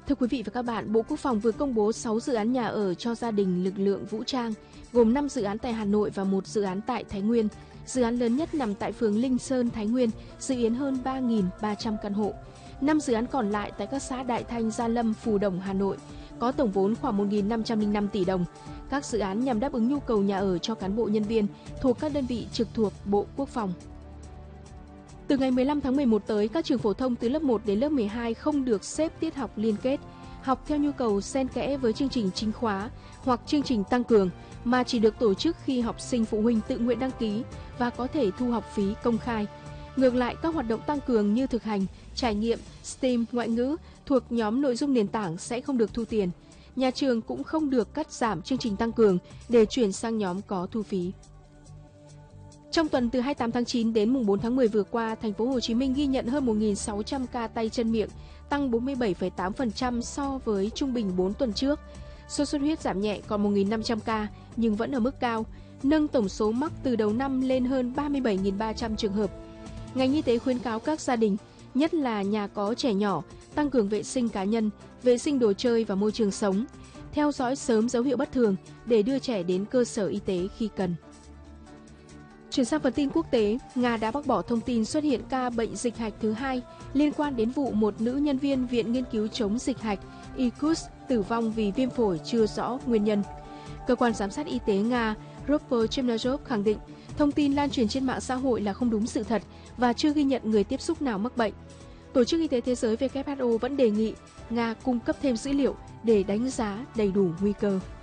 Thưa quý vị và các bạn, Bộ Quốc phòng vừa công bố 6 dự án nhà ở cho gia đình lực lượng vũ trang, gồm 5 dự án tại Hà Nội và 1 dự án tại Thái Nguyên. Dự án lớn nhất nằm tại phường Linh Sơn, Thái Nguyên, dự kiến hơn 3.300 căn hộ. 5 dự án còn lại tại các xã Đại Thanh, Gia Lâm, Phù Đồng, Hà Nội, có tổng vốn khoảng 1.505 tỷ đồng. Các dự án nhằm đáp ứng nhu cầu nhà ở cho cán bộ nhân viên thuộc các đơn vị trực thuộc Bộ Quốc phòng. Từ ngày 15 tháng 11 tới, các trường phổ thông từ lớp 1 đến lớp 12 không được xếp tiết học liên kết, học theo nhu cầu xen kẽ với chương trình chính khóa hoặc chương trình tăng cường, mà chỉ được tổ chức khi học sinh phụ huynh tự nguyện đăng ký và có thể thu học phí công khai. Ngược lại, các hoạt động tăng cường như thực hành, trải nghiệm, STEAM, ngoại ngữ thuộc nhóm nội dung nền tảng sẽ không được thu tiền. Nhà trường cũng không được cắt giảm chương trình tăng cường để chuyển sang nhóm có thu phí. Trong tuần từ 28 tháng 9 đến mùng 4 tháng 10 vừa qua, thành phố Hồ Chí Minh ghi nhận hơn 1.600 ca tay chân miệng, tăng 47,8% so với trung bình 4 tuần trước. Sốt xuất huyết giảm nhẹ còn 1.500 ca nhưng vẫn ở mức cao, nâng tổng số mắc từ đầu năm lên hơn 37.300 trường hợp. Ngành y tế khuyến cáo các gia đình, nhất là nhà có trẻ nhỏ, tăng cường vệ sinh cá nhân, vệ sinh đồ chơi và môi trường sống, theo dõi sớm dấu hiệu bất thường để đưa trẻ đến cơ sở y tế khi cần. Chuyển sang phần tin quốc tế, Nga đã bác bỏ thông tin xuất hiện ca bệnh dịch hạch thứ 2 liên quan đến vụ một nữ nhân viên Viện Nghiên cứu chống dịch hạch Irkutsk tử vong vì viêm phổi chưa rõ nguyên nhân. Cơ quan giám sát y tế Nga Rospotrebnadzor khẳng định thông tin lan truyền trên mạng xã hội là không đúng sự thật và chưa ghi nhận người tiếp xúc nào mắc bệnh. Tổ chức Y tế Thế giới WHO vẫn đề nghị Nga cung cấp thêm dữ liệu để đánh giá đầy đủ nguy cơ.